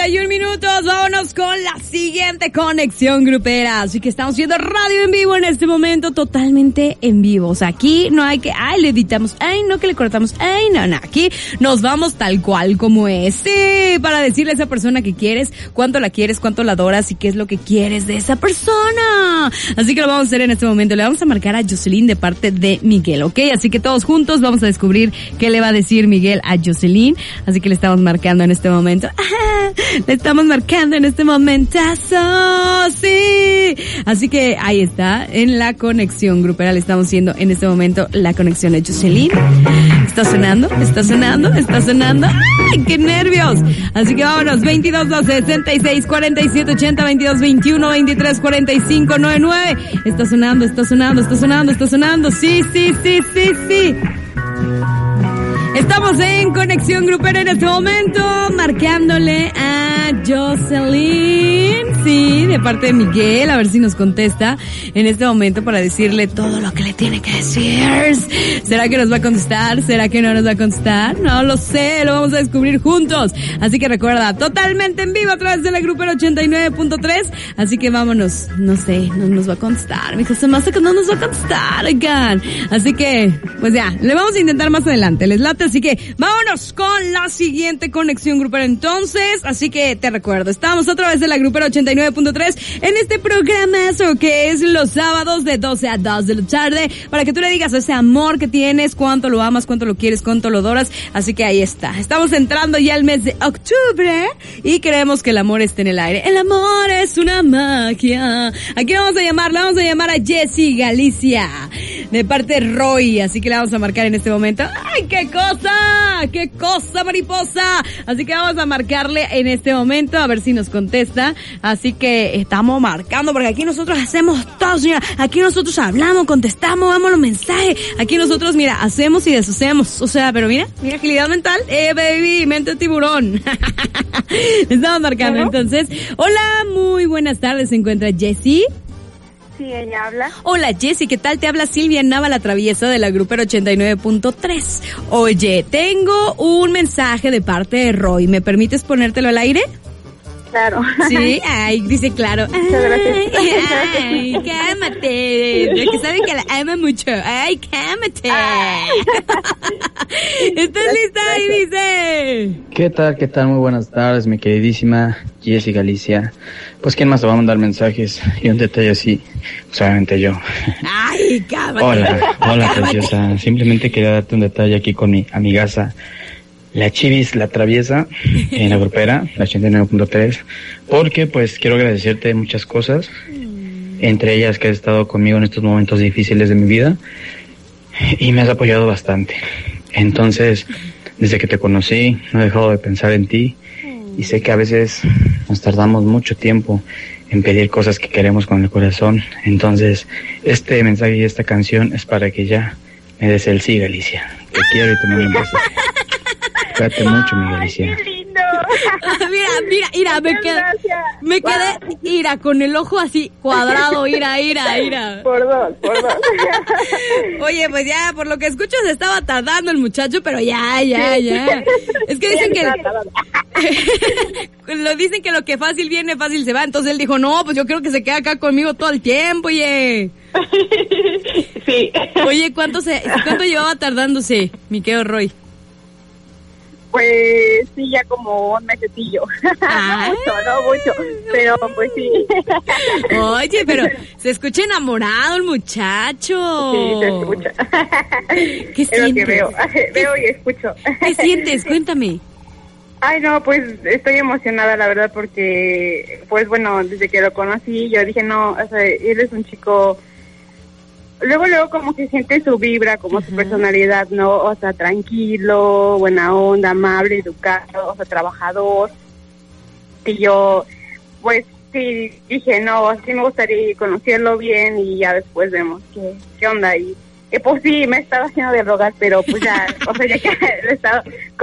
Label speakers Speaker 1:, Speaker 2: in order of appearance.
Speaker 1: 9:41 minutos. Vámonos con la siguiente conexión grupera. Así que estamos viendo radio en vivo en este momento, totalmente en vivo. O sea, aquí no hay que, le editamos, no que le cortamos, no. Aquí nos vamos tal cual como es. Sí, para decirle a esa persona que quieres, cuánto la quieres, cuánto la adoras y qué es lo que quieres de esa persona. Así que lo vamos a hacer en este momento. Le vamos a marcar a Jocelyn de parte de Miguel, ¿ok? Así que todos juntos vamos a descubrir qué le va a decir Miguel a Jocelyn. Así que le estamos marcando en este momento. Le estamos marcando en este momentazo. Sí. Así que ahí está, en la conexión grupera le estamos haciendo en este momento la conexión de Jocelyn. Está sonando. ¡Ay, qué nervios! Así que vámonos, 2212 66 47 80 22 21 23 45 99. Está sonando. Sí. Estamos en conexión grupera en este momento, marcándole a Jocelyn, sí, de parte de Miguel, a ver si nos contesta en este momento para decirle todo lo que le tiene que decir. ¿Será que nos va a contestar? ¿Será que no nos va a contestar? No lo sé, lo vamos a descubrir juntos. Así que recuerda, totalmente en vivo a través de la grupera 89.3, así que vámonos, no sé, no nos va a contestar, mijo, se me hace que no nos va a contestar, oigan. Así que, pues ya, le vamos a intentar más adelante, ¿les late? Así que vámonos con la siguiente conexión grupera entonces. Así que te recuerdo, estamos a través de la grupera 89.3 en este programazo que es los sábados de 12 a 2 de la tarde, para que tú le digas ese amor que tienes, cuánto lo amas, cuánto lo quieres, cuánto lo adoras. Así que ahí está, estamos entrando ya al mes de octubre y queremos que el amor esté en el aire. El amor es una magia. Aquí le vamos a llamar a Jessie Galicia de parte de Roy, así que le vamos a marcar en este momento. ¡Ay, qué cosa, mariposa! Así que vamos a marcarle en este momento a ver si nos contesta. Así que estamos marcando, porque aquí nosotros hacemos todo, señora. Aquí nosotros hablamos, contestamos, damos los mensajes. Aquí nosotros, mira, hacemos y deshacemos. O sea, pero mira agilidad mental. Baby, mente de tiburón. Estamos marcando, ¿no? Entonces. Hola, muy buenas tardes. ¿Se encuentra Jessie?
Speaker 2: Sí, ella habla.
Speaker 1: Hola, Jessie, ¿qué tal? Te habla Silvia Nava, la traviesa de la grupera 89.3. Oye, tengo un mensaje de parte de Roy. ¿Me permites ponértelo al aire?
Speaker 2: Claro.
Speaker 1: Sí, ay, dice claro.
Speaker 2: Muchas gracias.
Speaker 1: Ay, cálmate. Que sabe que la ama mucho. Ay, cálmate. ¿Estás lista? Y dice.
Speaker 3: ¿Qué tal? Muy buenas tardes, mi queridísima Jessie Galicia. Pues, ¿quién más te va a mandar mensajes? Y un detalle así, pues obviamente yo.
Speaker 1: Ay, cálmate.
Speaker 3: Hola, preciosa. Simplemente quería darte un detalle aquí con mi amigaza, la Chivis, la traviesa, en la grupera, la 89.3, porque pues quiero agradecerte muchas cosas, entre ellas que has estado conmigo en estos momentos difíciles de mi vida, y me has apoyado bastante. Entonces, desde que te conocí, no he dejado de pensar en ti, y sé que a veces nos tardamos mucho tiempo en pedir cosas que queremos con el corazón. Entonces, este mensaje y esta canción es para que ya me des el sí, Galicia. Te quiero y te mando un beso. Cuídate mucho, mi Galicia.
Speaker 2: ¡Qué lindo!
Speaker 1: Mira, me quedé, con el ojo así cuadrado, ira.
Speaker 2: Por dos.
Speaker 1: Oye, pues ya, por lo que escucho se estaba tardando el muchacho, pero ya. Es que dicen dicen que lo que fácil viene, fácil se va. Entonces él dijo, no, pues yo creo que se queda acá conmigo todo el tiempo, oye.
Speaker 2: Sí.
Speaker 1: Oye, ¿cuánto llevaba tardándose, mi querido Roy?
Speaker 2: Pues sí, ya como un mesecillo. No mucho, pero pues sí.
Speaker 1: Oye, pero se escucha enamorado el muchacho.
Speaker 2: Sí, se escucha.
Speaker 1: ¿Qué
Speaker 2: es
Speaker 1: sientes?
Speaker 2: lo que veo y escucho.
Speaker 1: ¿Qué sientes? Cuéntame.
Speaker 2: Ay, no, pues estoy emocionada, la verdad, porque, pues bueno, desde que lo conocí, yo dije, no, o sea, él es un chico. Luego como que siente su vibra, como su personalidad, ¿no? O sea, tranquilo, buena onda, amable, educado, o sea, trabajador. Y yo, pues sí, dije, no, sí me gustaría conocerlo bien y ya después vemos qué onda. Y pues sí, me estaba haciendo de rogar, pero pues ya, o sea, ya que he estado